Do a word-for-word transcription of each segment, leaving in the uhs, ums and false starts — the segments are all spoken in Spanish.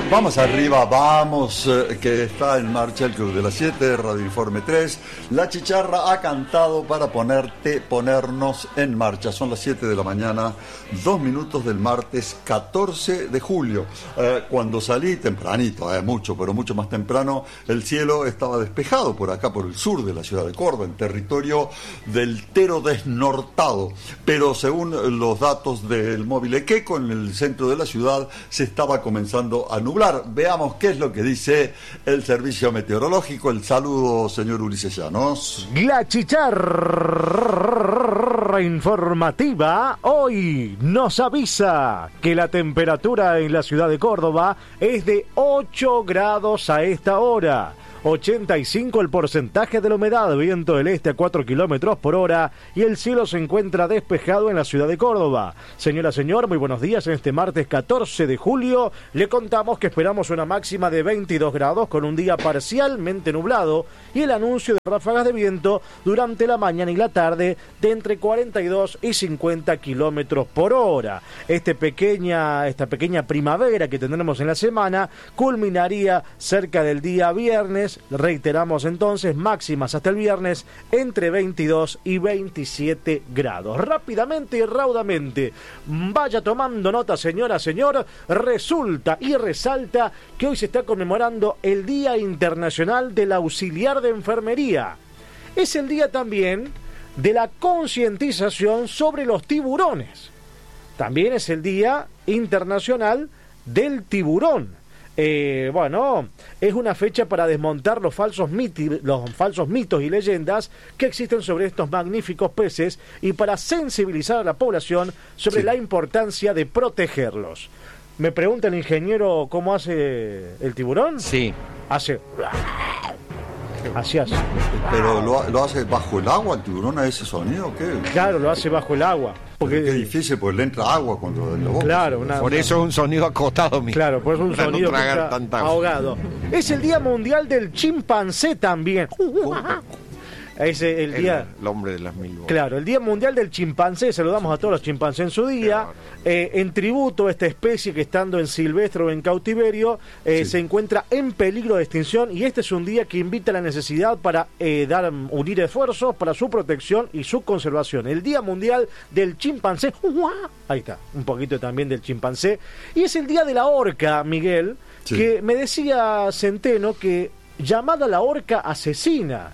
Vamos arriba, vamos, eh, que está en marcha el Club de las siete, Radio Informe tres. La Chicharra ha cantado para ponerte, ponernos en marcha. Son las siete de la mañana, dos minutos del martes catorce de julio. Eh, cuando salí tempranito, eh, mucho, pero mucho más temprano, el cielo estaba despejado por acá, por el sur de la ciudad de Córdoba, en territorio del Tero desnortado. Pero según los datos del móvil Equeco, en el centro de la ciudad se estaba comenzando a nublar. Veamos qué es lo que dice el servicio meteorológico. El saludo, señor Ulises Llanos. La Chicharra informativa hoy nos avisa que la temperatura en la ciudad de Córdoba es de ocho grados a esta hora. ochenta y cinco el porcentaje de la humedad, viento del este a cuatro kilómetros por hora y el cielo se encuentra despejado en la ciudad de Córdoba. Señora, señor, muy buenos días. En este martes catorce de julio le contamos que esperamos una máxima de veintidós grados con un día parcialmente nublado y el anuncio de ráfagas de viento durante la mañana y la tarde de entre cuarenta y dos y cincuenta kilómetros por hora. Este pequeña, esta pequeña primavera que tendremos en la semana culminaría cerca del día viernes. Reiteramos entonces, máximas hasta el viernes entre veintidós y veintisiete grados. Rápidamente y raudamente, vaya tomando nota, señora, señor. Resulta y resalta que hoy se está conmemorando el Día Internacional del Auxiliar de Enfermería. Es el día también de la concientización sobre los tiburones. También es el Día Internacional del Tiburón. Eh, bueno, es una fecha para desmontar los falsos, miti, los falsos mitos y leyendas que existen sobre estos magníficos peces y para sensibilizar a la población sobre sí. la importancia de protegerlos. Me pregunta el ingeniero cómo hace el tiburón. Sí. Hace... Así hace. ¿Pero lo, lo hace bajo el agua el tiburón a ese sonido? ¿Qué? Claro, lo hace bajo el agua. Porque es difícil, porque le entra agua cuando en la boca. Claro, una, por eso es un sonido acostado, mi. Claro, por eso es un para sonido no que está tanta... ahogado. Es el Día Mundial del Chimpancé también. Es el día... El, el hombre de las mil voces. Claro, el Día Mundial del Chimpancé. Saludamos a todos los chimpancés en su día. Claro. Eh, en tributo a esta especie que estando en silvestre o en cautiverio eh, sí. se encuentra en peligro de extinción, y este es un día que invita a la necesidad para eh, dar unir esfuerzos para su protección y su conservación. El Día Mundial del Chimpancé. Ahí está, un poquito también del chimpancé. Y es el Día de la Orca, Miguel, sí. que me decía Centeno que llamada la orca asesina.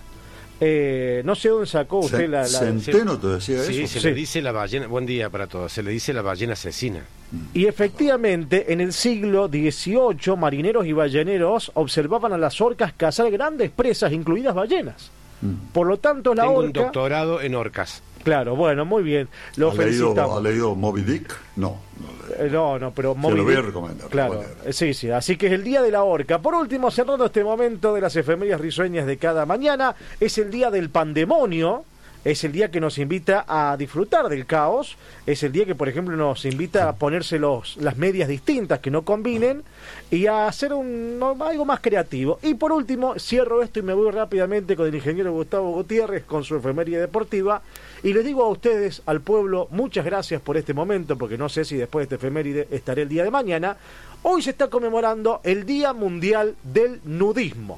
Eh, no sé dónde sacó usted Se, la, la... Centeno te decía sí, eso. se sí. le dice la ballena. Buen día para todos. Se le dice la ballena asesina. Y efectivamente, en el siglo dieciocho, marineros y balleneros observaban a las orcas cazar grandes presas, incluidas ballenas. Mm. Por lo tanto, la Tengo orca... un doctorado en orcas. Claro, bueno, muy bien. Lo ¿Ha felicitamos. leído, ¿Ha leído Moby Dick? No. No, eh, no, no, pero Moby Se lo voy a Dick, recomendar. Claro, sí, sí. Así que es el Día de la Orca. Por último, cerrando este momento de las efemérides risueñas de cada mañana, es el Día del Pandemonio. Es el día que nos invita a disfrutar del caos. Es el día que, por ejemplo, nos invita a ponerse los, las medias distintas que no combinen y a hacer un, algo más creativo. Y por último, cierro esto y me voy rápidamente con el ingeniero Gustavo Gutiérrez con su efeméride deportiva. Y les digo a ustedes, al pueblo, muchas gracias por este momento, porque no sé si después de este efeméride estaré el día de mañana. Hoy se está conmemorando el Día Mundial del Nudismo.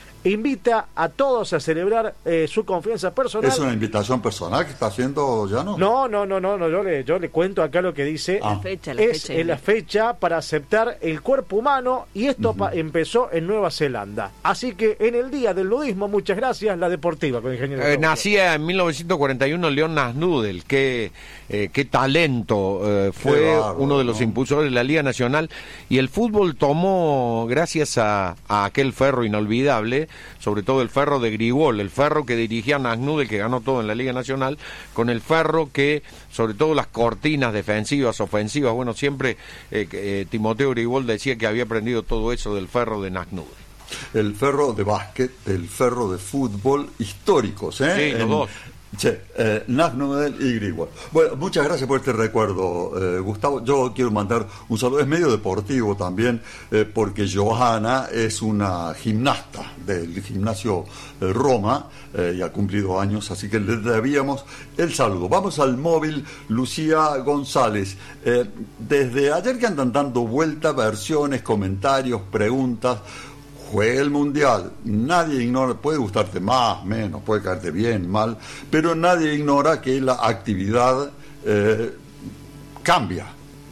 Invita a todos a celebrar eh, su confianza personal. ¿Es una invitación personal que está haciendo Llano? No, no, no, no, no yo, le, yo le cuento acá lo que dice. Ah. La fecha, la es fecha, la fecha para aceptar el cuerpo humano, y esto uh-huh. pa- empezó en Nueva Zelanda. Así que en el Día del Nudismo, muchas gracias, la deportiva con el ingeniero. Eh, nacía en mil novecientos cuarenta y uno Leon Nasnudel, qué, eh, qué talento, eh, fue qué bárbaro, uno de los ¿no? impulsores de la Liga Nacional, y el fútbol tomó, gracias a, a aquel ferro inolvidable, sobre todo el ferro de Grigol, el ferro que dirigía Nasnudel, que ganó todo en la Liga Nacional, con el ferro que, sobre todo las cortinas defensivas, ofensivas, bueno, siempre eh, eh, Timoteo Grigol decía que había aprendido todo eso del ferro de Nasnudel. El ferro de básquet, el ferro de fútbol históricos, ¿eh? Sí, los en, dos. Sí, eh, Nassnudel y Greenwald. Bueno, muchas gracias por este recuerdo, eh, Gustavo. Yo quiero mandar un saludo, es medio deportivo también, eh, porque Johanna es una gimnasta del gimnasio eh, Roma eh, y ha cumplido años, así que le debíamos el saludo. Vamos al móvil, Lucía González. Eh, desde ayer que andan dando vuelta, versiones, comentarios, preguntas. Juega el Mundial, nadie ignora, puede gustarte más, menos, puede caerte bien, mal, pero nadie ignora que la actividad eh, cambia,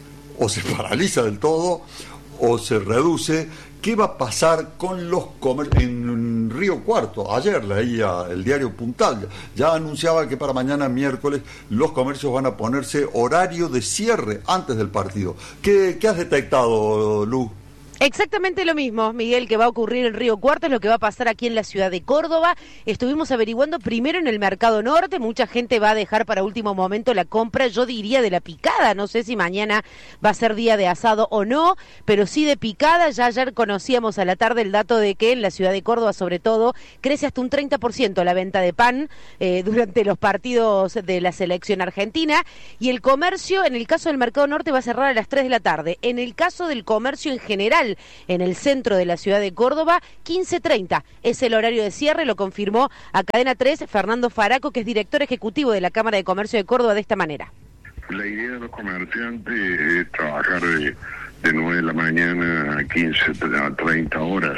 o se paraliza del todo, o se reduce. ¿Qué va a pasar con los comercios? En Río Cuarto, ayer leía el diario Puntal, ya anunciaba que para mañana miércoles los comercios van a ponerse horario de cierre antes del partido. ¿Qué, qué has detectado, Lu? Exactamente lo mismo, Miguel, que va a ocurrir en Río Cuarto, es lo que va a pasar aquí en la ciudad de Córdoba. Estuvimos averiguando primero en el Mercado Norte, mucha gente va a dejar para último momento la compra, yo diría de la picada, no sé si mañana va a ser día de asado o no, pero sí de picada. Ya ayer conocíamos a la tarde el dato de que en la ciudad de Córdoba, sobre todo, crece hasta un treinta por ciento la venta de pan eh, durante los partidos de la selección argentina, y el comercio, en el caso del Mercado Norte, va a cerrar a las tres de la tarde. En el caso del comercio en general, en el centro de la ciudad de Córdoba, quince treinta es el horario de cierre, lo confirmó a Cadena tres Fernando Faraco, que es director ejecutivo de la Cámara de Comercio de Córdoba, de esta manera. La idea de los comerciantes es trabajar de, de nueve de la mañana a quince a treinta horas,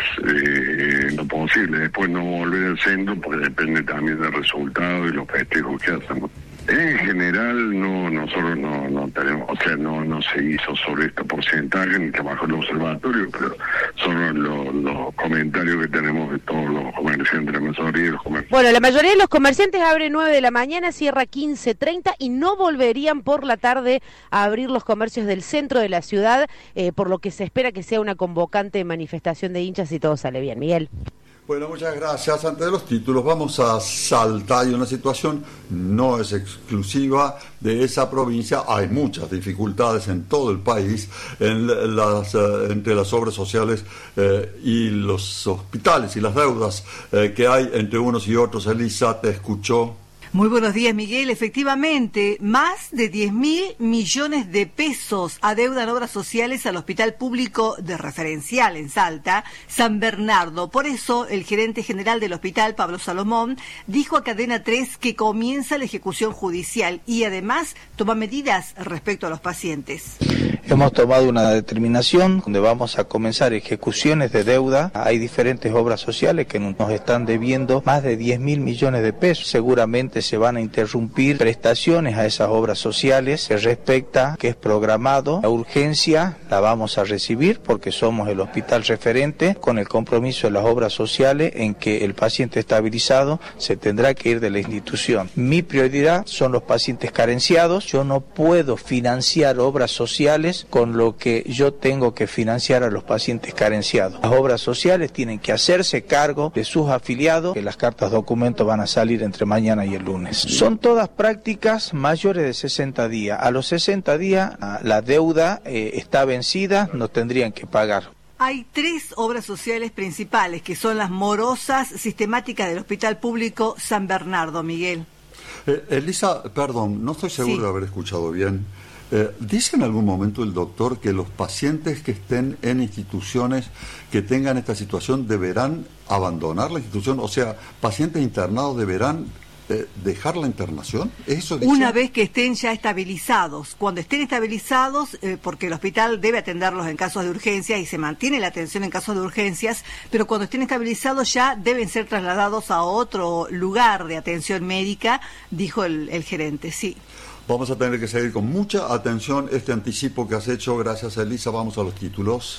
eh, lo posible, después no volver al centro porque depende también del resultado y los festejos que hacen. En general, no, nosotros no, no tenemos, o sea, no, no se hizo sobre este porcentaje ni trabajo en el observatorio, pero son los, los comentarios que tenemos de todos los comerciantes, la mayoría de los comerciantes. Bueno, la mayoría de los comerciantes abre nueve de la mañana, cierra quince treinta y no volverían por la tarde a abrir los comercios del centro de la ciudad, eh, por lo que se espera que sea una convocante manifestación de hinchas si todo sale bien. Miguel. Bueno, muchas gracias. Antes de los títulos, vamos a Salta. Hay una situación, no es exclusiva de esa provincia, hay muchas dificultades en todo el país en las, eh, entre las obras sociales eh, y los hospitales y las deudas eh, que hay entre unos y otros. Elisa, te escuchó. Muy buenos días, Miguel. Efectivamente, más de diez mil millones de pesos adeudan obras sociales al Hospital Público de Referencial en Salta, San Bernardo. Por eso, el gerente general del hospital, Pablo Salomón, dijo a Cadena tres que comienza la ejecución judicial y además toma medidas respecto a los pacientes. Hemos tomado una determinación donde vamos a comenzar ejecuciones de deuda. Hay diferentes obras sociales que nos están debiendo más de diez mil millones de pesos. Seguramente se van a interrumpir prestaciones a esas obras sociales. Se respecta que es programado. La urgencia la vamos a recibir porque somos el hospital referente con el compromiso de las obras sociales en que el paciente estabilizado se tendrá que ir de la institución. Mi prioridad son los pacientes carenciados. Yo no puedo financiar obras sociales con lo que yo tengo que financiar a los pacientes carenciados. Las obras sociales tienen que hacerse cargo de sus afiliados, que las cartas documentos van a salir entre mañana y el lunes. Son todas prácticas mayores de sesenta días. A los sesenta días la deuda eh, está vencida, no tendrían que pagar. Hay tres obras sociales principales, que son las morosas sistemáticas del Hospital Público San Bernardo, Miguel. Eh, Elisa, perdón, no estoy seguro sí. de haber escuchado bien. Eh, ¿Dice en algún momento el doctor que los pacientes que estén en instituciones que tengan esta situación deberán abandonar la institución? O sea, pacientes internados deberán eh, dejar la internación. ¿Eso dice? Una vez que estén ya estabilizados. Cuando estén estabilizados, eh, porque el hospital debe atenderlos en casos de urgencia y se mantiene la atención en casos de urgencias, pero cuando estén estabilizados ya deben ser trasladados a otro lugar de atención médica, dijo el, el gerente, sí. Vamos a tener que seguir con mucha atención este anticipo que has hecho. Gracias, Elisa. Vamos a los títulos.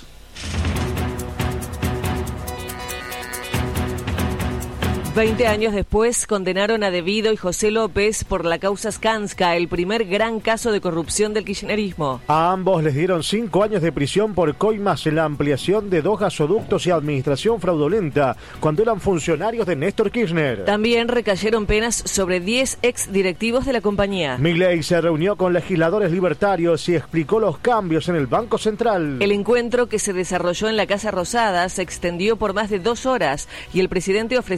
Veinte años después, condenaron a Devido y José López por la causa Skanska, el primer gran caso de corrupción del kirchnerismo. A ambos les dieron cinco años de prisión por coimas en la ampliación de dos gasoductos y administración fraudulenta, cuando eran funcionarios de Néstor Kirchner. También recayeron penas sobre diez exdirectivos de la compañía. Milei se reunió con legisladores libertarios y explicó los cambios en el Banco Central. El encuentro, que se desarrolló en la Casa Rosada, se extendió por más de dos horas y el presidente ofreció detalles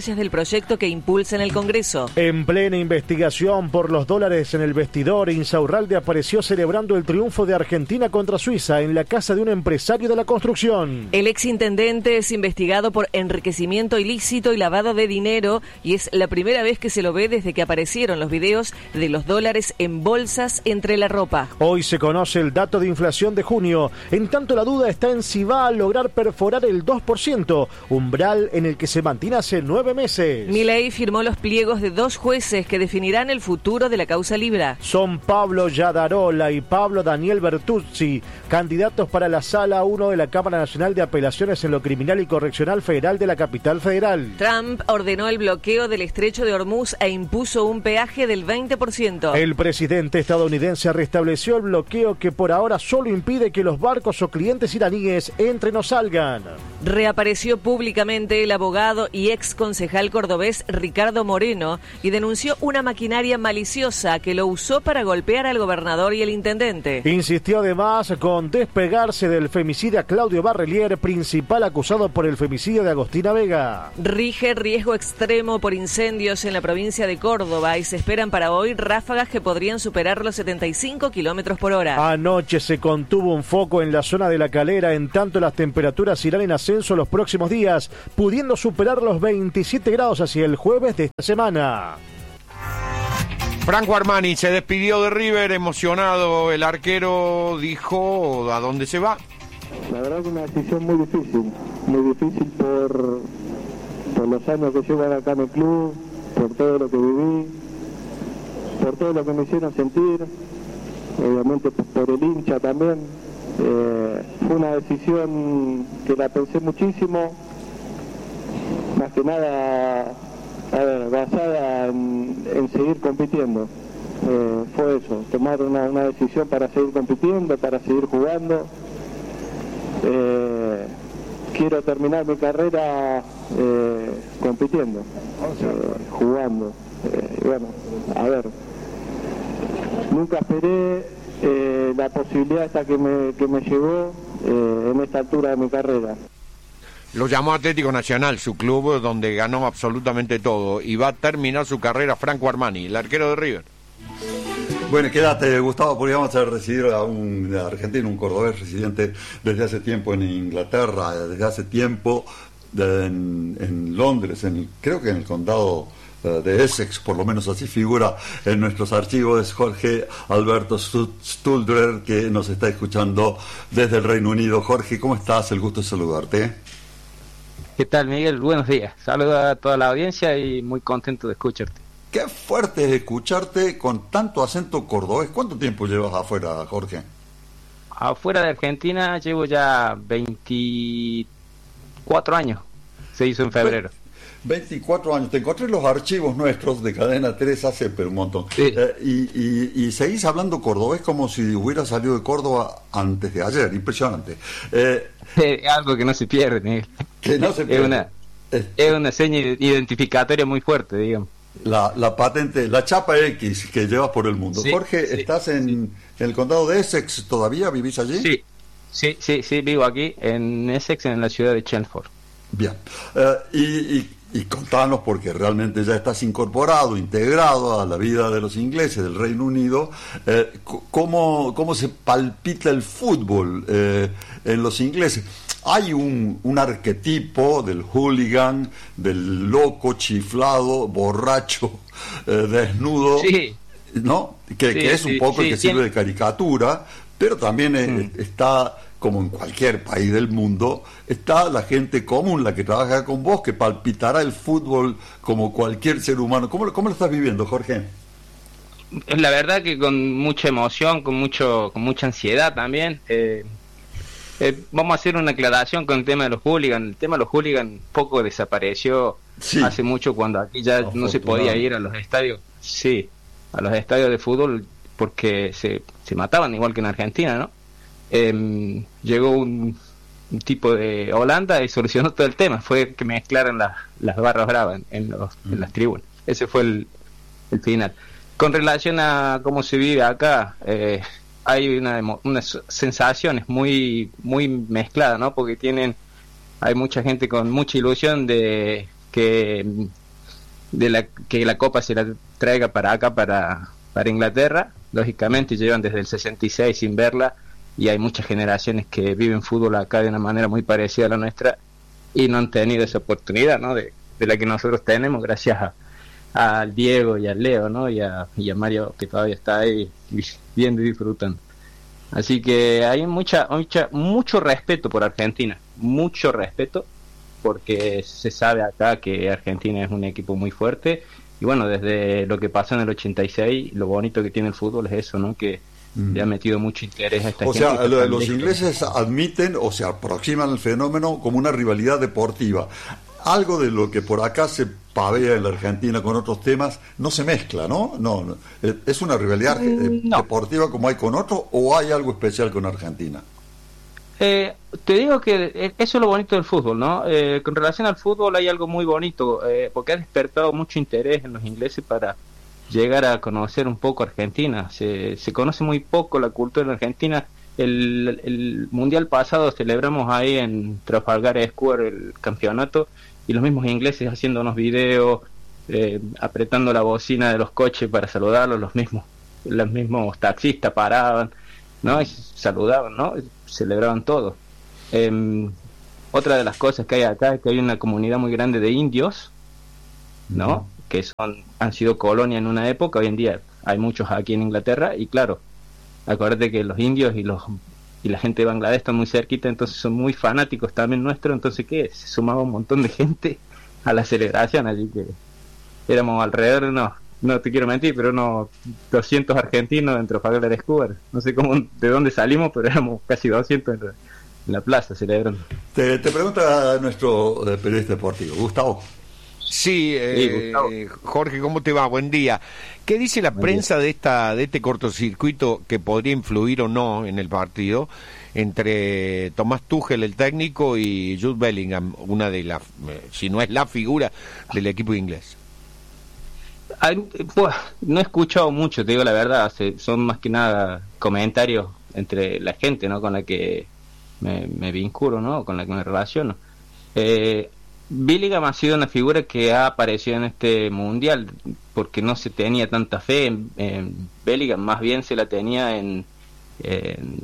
detalles del proyecto que impulsa en el Congreso. En plena investigación por los dólares en el vestidor, Insaurralde apareció celebrando el triunfo de Argentina contra Suiza en la casa de un empresario de la construcción. El exintendente es investigado por enriquecimiento ilícito y lavado de dinero y es la primera vez que se lo ve desde que aparecieron los videos de los dólares en bolsas entre la ropa. Hoy se conoce el dato de inflación de junio. En tanto, la duda está en si va a lograr perforar el dos por ciento, umbral en el que se mantiene hace nueve meses. Milei firmó los pliegos de dos jueces que definirán el futuro de la causa Libra. Son Pablo Yadarola y Pablo Daniel Bertuzzi, candidatos para la Sala uno de la Cámara Nacional de Apelaciones en lo Criminal y Correccional Federal de la Capital Federal. Trump ordenó el bloqueo del estrecho de Hormuz e impuso un peaje del veinte por ciento. El presidente estadounidense restableció el bloqueo que por ahora solo impide que los barcos o clientes iraníes entren o salgan. Reapareció públicamente el abogado y ex concejal cordobés Ricardo Moreno y denunció una maquinaria maliciosa que lo usó para golpear al gobernador y el intendente. Insistió además con despegarse del femicida Claudio Barrelier, principal acusado por el femicidio de Agostina Vega. Rige riesgo extremo por incendios en la provincia de Córdoba y se esperan para hoy ráfagas que podrían superar los setenta y cinco kilómetros por hora. Anoche se contuvo un foco en la zona de La Calera, en tanto las temperaturas irán en ascenso los próximos días, pudiendo superar los veintisiete grados hacia el jueves de esta semana. Franco Armani se despidió de River, emocionado. El arquero dijo a dónde se va. La verdad que una decisión muy difícil, muy difícil por, por los años que llevo acá en el club, por todo lo que viví, por todo lo que me hicieron sentir, obviamente por el hincha también. Eh, fue una decisión que la pensé muchísimo, más que nada, a ver, basada en, en seguir compitiendo. Eh, fue eso, tomar una, una decisión para seguir compitiendo, para seguir jugando. Eh, quiero terminar mi carrera eh, compitiendo, eh, jugando. Eh, bueno, a ver, nunca esperé eh, la posibilidad hasta que me, que me llegó eh, en esta altura de mi carrera. Lo llamó Atlético Nacional, su club donde ganó absolutamente todo, y va a terminar su carrera Franco Armani, el arquero de River. Bueno, quédate, Gustavo, porque vamos a recibir a un argentino, un cordobés residente desde hace tiempo en Inglaterra, desde hace tiempo de, en, en Londres, en, creo que en el condado uh, de Essex, por lo menos así figura en nuestros archivos. Es Jorge Alberto Stuldrer, que nos está escuchando desde el Reino Unido. Jorge, ¿cómo estás? El gusto de saludarte. ¿Qué tal, Miguel? Buenos días. Saludos a toda la audiencia y muy contento de escucharte. Qué fuerte es escucharte con tanto acento cordobés. ¿Cuánto tiempo llevas afuera, Jorge? Afuera de Argentina llevo ya veinticuatro años. Se hizo en febrero. veinticuatro años. Te encontré los archivos nuestros de Cadena tres hace pero un montón. Sí. Eh, y, y, y seguís hablando cordobés como si hubiera salido de Córdoba antes de ayer. Impresionante. Eh, Es algo que no se pierde, Miguel. Que no se pierde. Es una, es una seña identificatoria muy fuerte, digamos. La, la patente, la chapa X que llevas por el mundo. Sí, Jorge, sí, ¿estás en, sí. en el condado de Essex todavía? ¿Vivís allí? Sí, sí, sí, sí, vivo aquí en Essex, en la ciudad de Chelmsford. Bien. Uh, y, y, y contanos, porque realmente ya estás incorporado, integrado a la vida de los ingleses del Reino Unido, eh, ¿cómo, cómo se palpita el fútbol eh, en los ingleses? Hay un, un arquetipo del hooligan, del loco, chiflado, borracho, eh, desnudo, sí. ¿no? Que, Sí, que es un sí, poco sí, el que sí. sirve de caricatura, pero también eh, Mm. está, como en cualquier país del mundo, está la gente común, la que trabaja con vos, que palpitará el fútbol como cualquier ser humano. ¿Cómo, cómo lo estás viviendo, Jorge? La verdad que con mucha emoción, con mucho, con mucha ansiedad también. Eh, eh, vamos a hacer una aclaración con el tema de los hooligans. El tema de los hooligans poco desapareció Sí. hace mucho, cuando aquí ya no se podía ir a los estadios. Sí, a los estadios de fútbol porque se, se mataban igual que en Argentina, ¿no? Eh, llegó un, un tipo de Holanda y solucionó todo el tema. Fue que mezclaran las, las barras bravas en, en, los, en las tribunas. Ese fue el, el final. Con relación a cómo se vive acá, eh, hay una, emo- unas sensaciones muy muy mezcladas, ¿no? Porque tienen, hay mucha gente con mucha ilusión de que de la que la Copa se la traiga para acá, para, para Inglaterra. Lógicamente llevan desde el sesenta y seis sin verla, y hay muchas generaciones que viven fútbol acá de una manera muy parecida a la nuestra y no han tenido esa oportunidad, ¿no? de, de la que nosotros tenemos gracias a al Diego y al Leo, ¿no? Y a, y a Mario, que todavía está ahí viendo y disfrutando. Así que hay mucha, mucha mucho respeto por Argentina, mucho respeto, porque se sabe acá que Argentina es un equipo muy fuerte, y bueno, desde lo que pasó en el ochenta y seis, lo bonito que tiene el fútbol es eso, ¿no? Que mm. le ha metido mucho interés a esta o gente. O sea, lo, los ingleses admiten o se aproximan al fenómeno como una rivalidad deportiva. Algo de lo que por acá se pavea en la Argentina con otros temas no se mezcla, ¿no? No, no. ¿Es una rivalidad no. deportiva como hay con otros, o hay algo especial con Argentina? Eh, te digo que eso es lo bonito del fútbol, ¿no? Eh, con relación al fútbol hay algo muy bonito, eh, porque ha despertado mucho interés en los ingleses para llegar a conocer un poco Argentina. Se, se conoce muy poco la cultura en Argentina. El, el mundial pasado celebramos ahí en Trafalgar Square el campeonato, y los mismos ingleses haciendo unos videos, eh, apretando la bocina de los coches para saludarlos, los mismos los mismos taxistas paraban, ¿no? Y saludaban, ¿no? Celebraban todo. Eh, otra de las cosas que hay acá es que hay una comunidad muy grande de indios, ¿no? Uh-huh. Que son han sido colonia en una época, hoy en día hay muchos aquí en Inglaterra, y claro, acuérdate que los indios y los y la gente de Bangladesh están muy cerquita, entonces son muy fanáticos también nuestros, entonces ¿qué? Se sumaba un montón de gente a la celebración, allí que éramos alrededor, no, no te quiero mentir, pero unos doscientos argentinos dentro de Trafalgar Square, no sé cómo, de dónde salimos, pero éramos casi doscientos en la, en la plaza celebrando. Te, te pregunta nuestro periodista deportivo, Gustavo. Sí, eh, sí, Jorge, ¿cómo te va? Buen día. ¿Qué dice la prensa de esta de este cortocircuito que podría influir o no en el partido entre Tomás Tuchel, el técnico, y Jude Bellingham, una de las, si no es la figura del equipo inglés? Hay, pues, no he escuchado mucho, te digo la verdad, son más que nada comentarios entre la gente, ¿no? Con la que me, me vinculo, ¿no? Con la que me relaciono. Eh, Bellingham ha sido una figura que ha aparecido en este mundial porque no se tenía tanta fe en, en Bellingham, más bien se la tenía en, en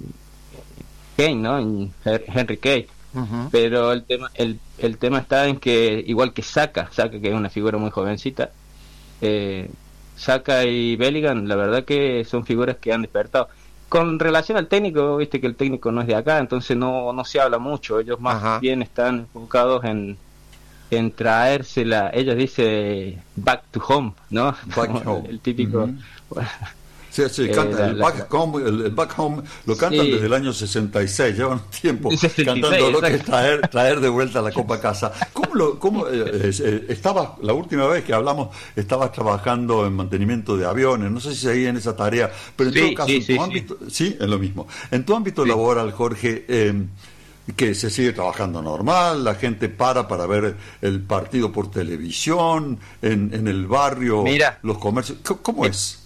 Kane, ¿no? En Henry Kane. Uh-huh. Pero el tema el, el tema está en que, igual que Saka, Saka que es una figura muy jovencita, eh, Saka y Bellingham, la verdad que son figuras que han despertado. Con relación al técnico, viste que el técnico no es de acá, entonces no, no se habla mucho, ellos más uh-huh. bien están enfocados en en traérsela, ellos dicen back to home, ¿no? Back home. El, el típico. Uh-huh. Bueno, sí, sí, eh, canta, el, la, back la, home, el, el back home lo cantan sí. desde el año sesenta y seis, llevan tiempo sesenta y seis, cantando lo que es traer, traer de vuelta la Copa a casa. ¿Cómo lo, cómo, eh, eh, estabas, la última vez que hablamos, estabas trabajando en mantenimiento de aviones, no sé si seguí en esa tarea, pero en sí, todo caso, sí, en tu sí, ámbito, sí. sí, es lo mismo. En tu ámbito sí. laboral, Jorge, eh, que se sigue trabajando normal, la gente para para ver el partido por televisión, en, en el barrio, Mira, los comercios, ¿cómo es?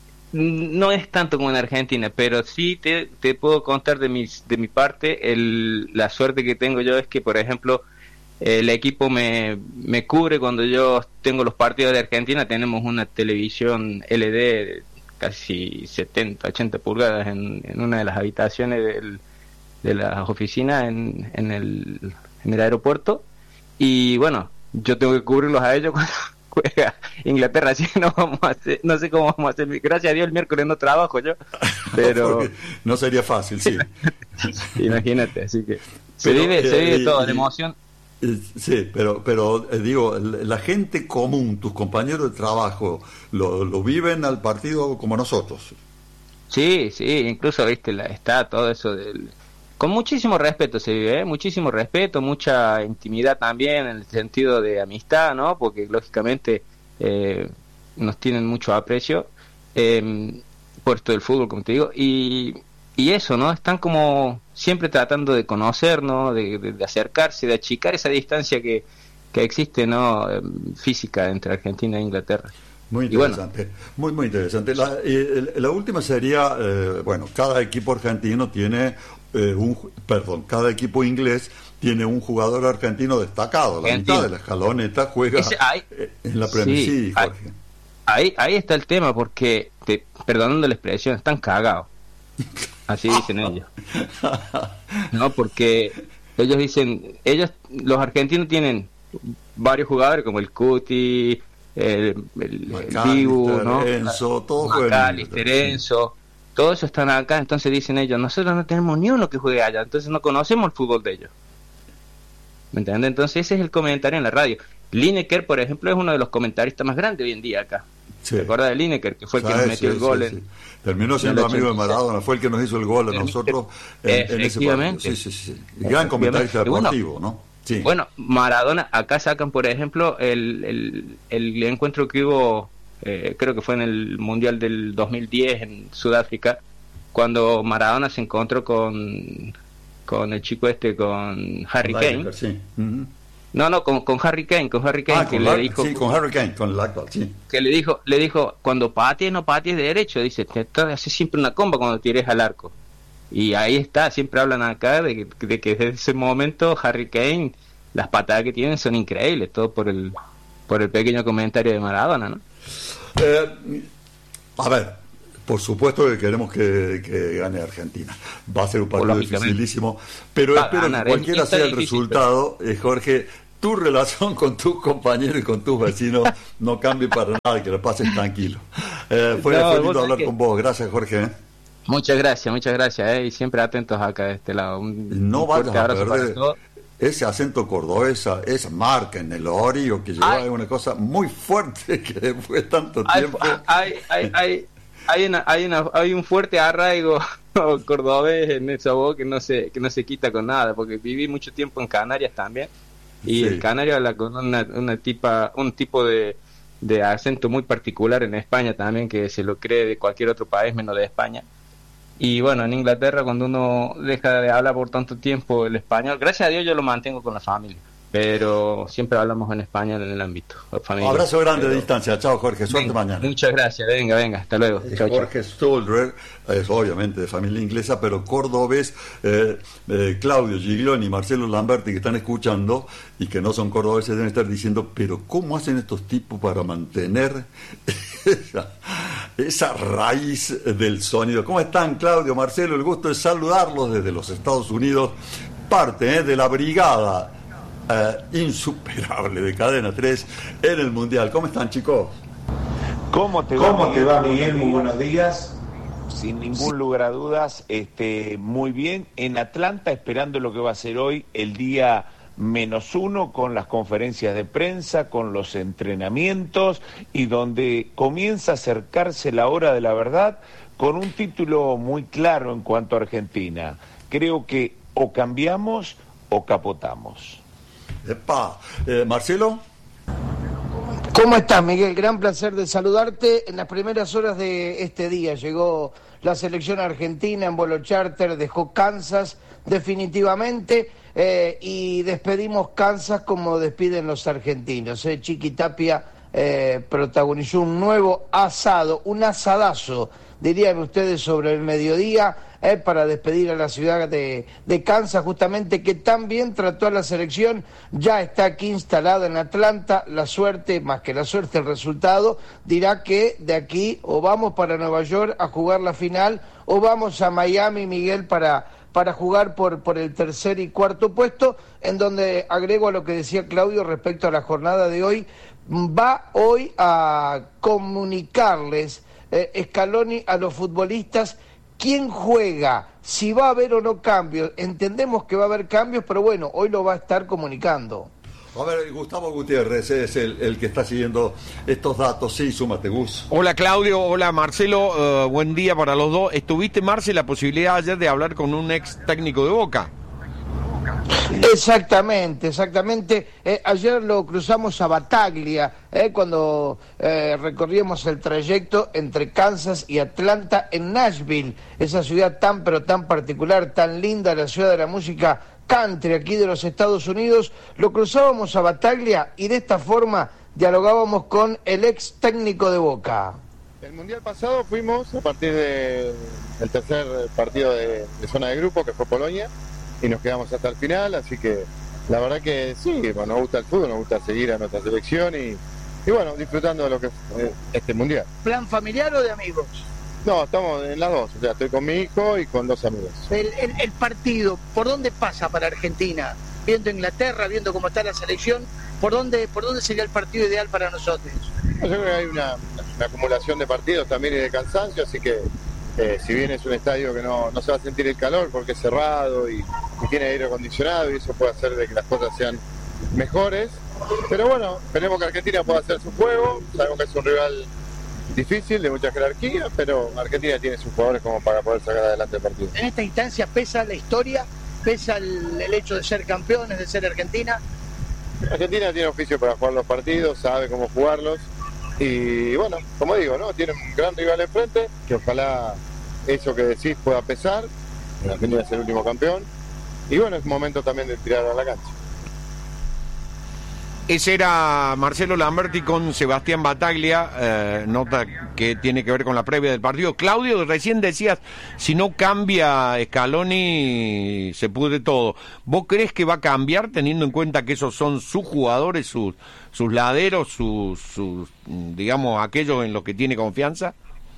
No es tanto como en Argentina, pero sí te, te puedo contar de mi, de mi parte, el, la suerte que tengo yo es que, por ejemplo, el equipo me, me cubre cuando yo tengo los partidos de Argentina, tenemos una televisión L E D de casi setenta, ochenta pulgadas en, en una de las habitaciones del de las oficinas en, en, el, en el aeropuerto, y bueno, yo tengo que cubrirlos a ellos cuando juega Inglaterra, así que no vamos a hacer, no sé cómo vamos a hacer, gracias a Dios el miércoles no trabajo yo, pero no sería fácil, sí. Imagínate, así que se pero, vive, eh, se vive eh, todo, de emoción. Sí, pero pero eh, digo, la gente común, tus compañeros de trabajo, lo, lo viven al partido como nosotros. Sí, sí, incluso viste la, está todo eso del con muchísimo respeto se vive, ¿eh? Muchísimo respeto, mucha intimidad también en el sentido de amistad, ¿no? Porque lógicamente eh, nos tienen mucho aprecio eh, por esto del fútbol, como te digo, y, y eso, ¿no? Están como siempre tratando de conocernos, de, de, de acercarse, de achicar esa distancia que, que existe, ¿no? Eh, física entre Argentina e Inglaterra. Muy interesante, bueno. muy muy interesante. La, eh, la última sería, eh, bueno, cada equipo argentino tiene, eh, un, perdón, cada equipo inglés tiene un jugador argentino destacado, la Argentino. mitad de la escaloneta juega Ese, ahí, en la Premier. sí, Sí, ahí, Jorge. ahí, ahí está el tema, porque, te, perdonando la expresión, están cagados. Así dicen ellos. No, porque ellos dicen, ellos, los argentinos tienen varios jugadores como el Cuti, el, el, el Dibu, ¿no? Enzo, todos juegan. Macalister, Enzo, todos esos están acá, entonces dicen ellos, nosotros no tenemos ni uno que juegue allá, entonces no conocemos el fútbol de ellos. ¿Me entiendes? Entonces ese es el comentario en la radio. Lineker, por ejemplo, es uno de los comentaristas más grandes hoy en día acá. Sí. ¿Te acuerdas de Lineker? Que fue el que Sí, nos metió sí, el gol sí, en... sí. Terminó siendo amigo de Maradona, fue el que nos hizo el gol a nosotros en, en ese partido. Efectivamente. Sí, sí, sí. Gran comentarista Y bueno, deportivo, ¿no? Sí. Bueno, Maradona, acá sacan, por ejemplo, el, el, el encuentro que hubo, eh, creo que fue en el Mundial del dos mil diez en Sudáfrica, cuando Maradona se encontró con, con el chico este, con Harry Kane. Sí. Uh-huh. No, no, con, con Harry Kane, con Harry Kane, Ah, que con le la, dijo... sí, con Harry Kane, con el actual, sí. Que le dijo, le dijo, cuando patees, no patees de derecho, dice, te haces siempre una comba cuando tires al arco. Y ahí está, siempre hablan acá de que, de que desde ese momento Harry Kane, las patadas que tienen son increíbles, todo por el por el pequeño comentario de Maradona, ¿no? Eh, a ver, por supuesto que queremos que, que gane Argentina. Va a ser un partido dificilísimo, pero Va a espero ganar, que cualquiera es- está sea el difícil, resultado, eh, Jorge, tu relación con tus compañeros y con tus vecinos no cambie para nada, que lo pases tranquilo. Eh, fue, No, fue vos lindo sabés hablar que- con vos, gracias Jorge. ¿eh? Muchas gracias, muchas gracias, ¿eh? Y siempre atentos acá de este lado. Un, No un vayas fuerte a abrazo para perder todos. ese acento cordobés, esa, esa marca en el orio que lleva, es una cosa muy fuerte que después de tanto Hay, tiempo... hay, hay, hay, hay, una, hay, una, hay un fuerte arraigo cordobés en esa voz que no se que no se quita con nada, porque viví mucho tiempo en Canarias también, y Sí. el canario habla con una, una tipa, un tipo de, de acento muy particular en España también, que se lo cree de cualquier otro país menos de España. Y bueno, en Inglaterra, cuando uno deja de hablar por tanto tiempo el español, gracias a Dios yo lo mantengo con la familia, pero siempre hablamos en español en el ámbito familiar. Abrazo grande Pero- de distancia. Chao, Jorge. Suerte Venga, mañana. Muchas gracias. Venga, venga. Hasta luego. Chau, chau. Jorge Stolrer es obviamente de familia inglesa, pero cordobés. eh, eh, Claudio Giglioni y Marcelo Lamberti, que están escuchando y que no son cordobeses, deben estar diciendo, pero ¿cómo hacen estos tipos para mantener esa, esa raíz del sonido? ¿Cómo están, Claudio, Marcelo? El gusto de saludarlos desde los Estados Unidos, parte eh, de la brigada eh, insuperable de Cadena tres en el Mundial. ¿Cómo están, chicos? ¿Cómo te ¿Cómo va, te va, Miguel? Muy buenos días. Sin ningún lugar a dudas, este, muy bien. En Atlanta, esperando lo que va a ser hoy el día menos uno, con las conferencias de prensa, con los entrenamientos, y donde comienza a acercarse la hora de la verdad, con un título muy claro en cuanto a Argentina. Creo que o cambiamos o capotamos. Epa, eh, Marcelo. ¿Cómo estás, Miguel? Gran placer de saludarte. En las primeras horas de este día llegó la selección argentina en vuelo charter, dejó Kansas definitivamente eh, y despedimos Kansas como despiden los argentinos. Eh. Chiqui Tapia eh, protagonizó un nuevo asado, un asadazo, dirían ustedes, sobre el mediodía, eh, para despedir a la ciudad de, de Kansas, justamente, que tan bien trató a la selección. Ya está aquí instalada en Atlanta. La suerte, más que la suerte, el resultado dirá que de aquí o vamos para Nueva York a jugar la final, o vamos a Miami, Miguel, para, para jugar por, por el tercer y cuarto puesto, en donde, agrego a lo que decía Claudio respecto a la jornada de hoy, va hoy a comunicarles eh, Scaloni a los futbolistas quién juega, si va a haber o no cambios. Entendemos que va a haber cambios, pero bueno, hoy lo va a estar comunicando. A ver, Gustavo Gutiérrez es el, el que está siguiendo estos datos. Sí, súmate, Gus. Hola, Claudio. Hola, Marcelo. Uh, buen día para los dos. ¿Estuviste, Marce, la posibilidad ayer de hablar con un ex técnico de Boca? Exactamente, exactamente. Eh, ayer lo cruzamos a Bataglia, eh, cuando eh, recorríamos el trayecto entre Kansas y Atlanta en Nashville, esa ciudad tan pero tan particular, tan linda, la ciudad de la música country aquí de los Estados Unidos. Lo cruzábamos a Bataglia y de esta forma dialogábamos con el ex técnico de Boca. El mundial pasado fuimos a partir de, del tercer partido de, de zona de grupo, que fue Polonia. y nos quedamos hasta el final, así que la verdad que sí, bueno, nos gusta el fútbol, nos gusta seguir a nuestra selección y, y bueno, disfrutando de lo que es eh, este mundial. ¿Plan familiar o de amigos? No, estamos en las dos, o sea, estoy con mi hijo y con dos amigos. El, el, el partido, ¿por dónde pasa para Argentina? Viendo Inglaterra, viendo cómo está la selección, ¿por dónde, por dónde sería el partido ideal para nosotros? Yo creo que hay una, una acumulación de partidos también y de cansancio, así que eh, si bien es un estadio que no, no se va a sentir el calor porque es cerrado y, y tiene aire acondicionado y eso puede hacer de que las cosas sean mejores, pero bueno, esperemos que Argentina pueda hacer su juego, sabemos que es un rival difícil, de mucha jerarquía, pero Argentina tiene sus jugadores como para poder sacar adelante el partido. En esta instancia pesa la historia, pesa el, el hecho de ser campeones, de ser Argentina. Argentina tiene oficio para jugar los partidos, sabe cómo jugarlos y bueno, como digo, ¿no? Tiene un gran rival enfrente, que ojalá eso que decís pueda pesar. Argentina es el último campeón y bueno, es momento también de tirar a la cancha. Ese era Marcelo Lamberti con Sebastián Bataglia, eh, nota que tiene que ver con la previa del partido. Claudio, recién decías, si no cambia Scaloni, se pudre todo. ¿Vos crees que va a cambiar teniendo en cuenta que esos son sus jugadores, sus, sus laderos, sus, sus, digamos, aquellos en los que tiene confianza?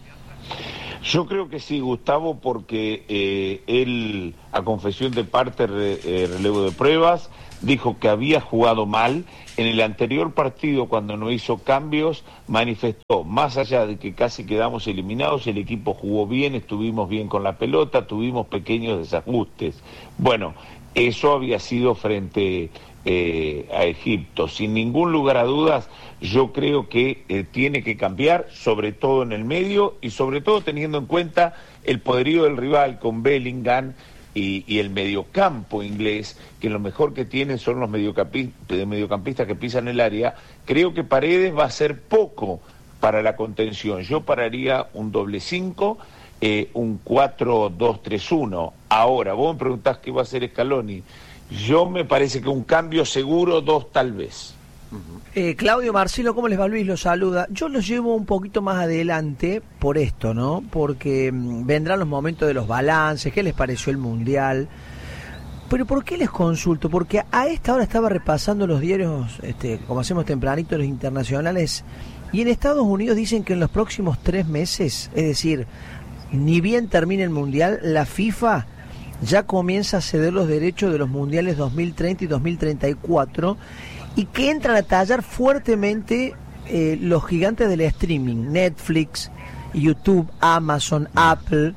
Yo creo que sí, Gustavo, porque eh, él, a confesión de parte, re, eh, relevo de pruebas, dijo que había jugado mal. En el anterior partido, cuando no hizo cambios, manifestó, más allá de que casi quedamos eliminados, el equipo jugó bien, estuvimos bien con la pelota, tuvimos pequeños desajustes. Bueno, eso había sido frente eh, a Egipto. Sin ningún lugar a dudas, yo creo que eh, tiene que cambiar, sobre todo en el medio, y sobre todo teniendo en cuenta el poderío del rival con Bellingham, Y, y el mediocampo inglés, que lo mejor que tienen son los mediocampistas, mediocampistas que pisan el área. Creo que Paredes va a ser poco para la contención. Yo pararía un doble cinco, eh, un cuatro dos tres uno. Ahora, vos me preguntás qué va a hacer Scaloni. Yo me parece que un cambio seguro, dos tal vez. Eh, Claudio, Marcelo, ¿cómo les va? Luis los saluda. Yo los llevo un poquito más adelante por esto, ¿no? Porque mmm, vendrán los momentos de los balances, qué les pareció el Mundial. Pero ¿por qué les consulto? Porque a esta hora estaba repasando los diarios, este, como hacemos tempranito, los internacionales, y en Estados Unidos dicen que en los próximos tres meses, es decir, ni bien termine el Mundial, la FIFA ya comienza a ceder los derechos de los Mundiales dos mil treinta y dos mil treinta y cuatro, y que entran a tallar fuertemente eh, los gigantes del streaming, Netflix, YouTube, Amazon, Apple.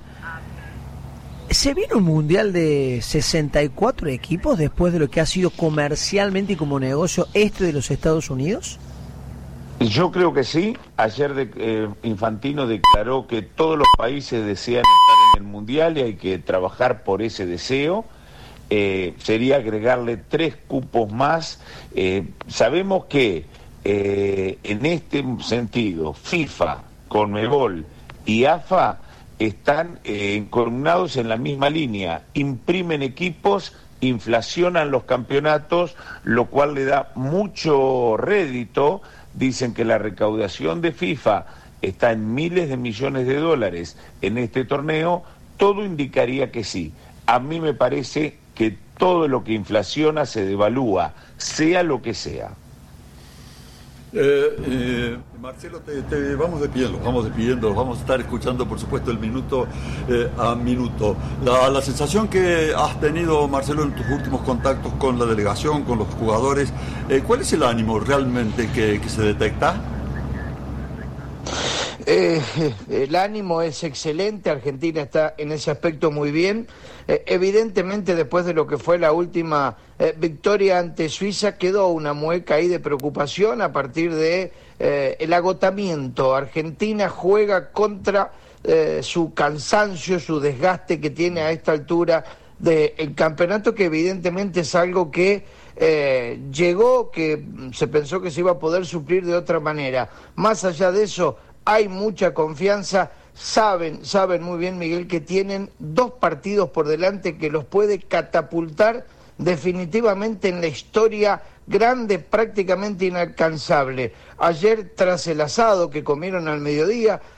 ¿Se viene un mundial de sesenta y cuatro equipos después de lo que ha sido comercialmente y como negocio este de los Estados Unidos? Yo creo que sí. Ayer de, eh, Infantino declaró que todos los países desean estar en el mundial y hay que trabajar por ese deseo. Eh, sería agregarle tres cupos más. Eh, sabemos que eh, en este sentido FIFA, Conmebol y A F A están eh, encolumnados en la misma línea, imprimen equipos, inflacionan los campeonatos, lo cual le da mucho rédito. Dicen que la recaudación de FIFA está en miles de millones de dólares en este torneo. Todo indicaría que sí. A mí me parece que todo lo que inflaciona se devalúa, sea lo que sea. Eh, eh, Marcelo, te, te vamos despidiendo, vamos despidiendo, vamos a estar escuchando, por supuesto, el minuto eh, a minuto. La, la sensación que has tenido, Marcelo, en tus últimos contactos con la delegación, con los jugadores, eh, ¿cuál es el ánimo realmente que, que se detecta? Eh, el ánimo es excelente, Argentina está en ese aspecto muy bien. Eh, evidentemente, después de lo que fue la última eh, victoria ante Suiza, quedó una mueca ahí de preocupación a partir de eh, el agotamiento. Argentina juega contra eh, su cansancio, su desgaste que tiene a esta altura del campeonato, que evidentemente es algo que eh, llegó, que se pensó que se iba a poder suplir de otra manera. Más allá de eso, hay mucha confianza, saben, saben muy bien, Miguel, que tienen dos partidos por delante que los puede catapultar definitivamente en la historia grande, prácticamente inalcanzable. Ayer, tras el asado que comieron al mediodía,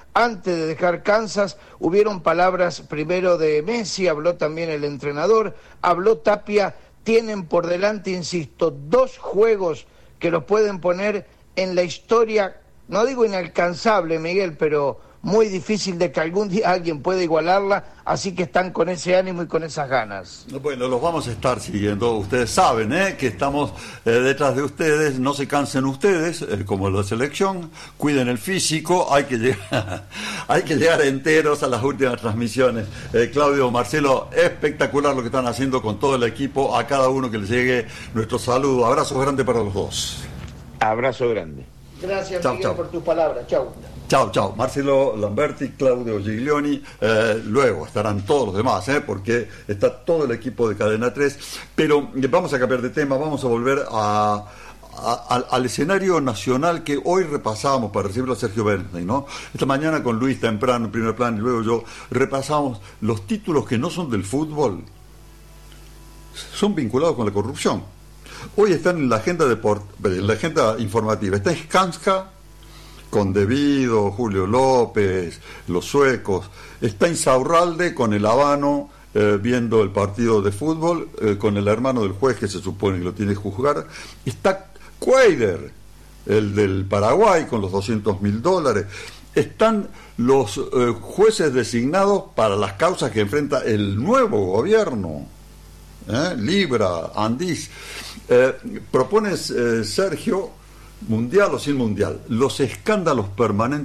antes de dejar Kansas, hubieron palabras primero de Messi, habló también el entrenador, habló Tapia, tienen por delante, insisto, dos juegos que los pueden poner en la historia, no digo inalcanzable, Miguel, pero muy difícil de que algún día alguien pueda igualarla, así que están con ese ánimo y con esas ganas. Bueno, los vamos a estar siguiendo. Ustedes saben ¿eh? que estamos eh, detrás de ustedes, no se cansen ustedes, eh, como la selección, cuiden el físico, hay que llegar, hay que llegar enteros a las últimas transmisiones. Eh, Claudio, Marcelo, espectacular lo que están haciendo con todo el equipo, a cada uno que les llegue nuestro saludo. Abrazos grandes para los dos. Abrazo grande. Gracias, chau, Miguel, chau. por tus palabras. Chau. Chao, chao. Marcelo Lamberti, Claudio Giglioni, eh, luego estarán todos los demás, eh, porque está todo el equipo de Cadena tres, pero vamos a cambiar de tema, vamos a volver a, a, a, al escenario nacional que hoy repasábamos para recibirlo a Sergio Bernstein, ¿no? Esta mañana con Luis temprano en primer plano y luego yo repasamos los títulos que no son del fútbol, son vinculados con la corrupción. Hoy están en la agenda deport, en la agenda informativa, está Skanska, con Devido, Julio López, los suecos, está Insaurralde con el habano eh, viendo el partido de fútbol, eh, con el hermano del juez que se supone que lo tiene que juzgar, está Cuader, el del Paraguay, con los doscientos mil dólares, están los eh, jueces designados para las causas que enfrenta el nuevo gobierno, ¿eh? Libra, Andís, eh, propones, eh, Sergio, mundial o sin mundial, los escándalos permanentes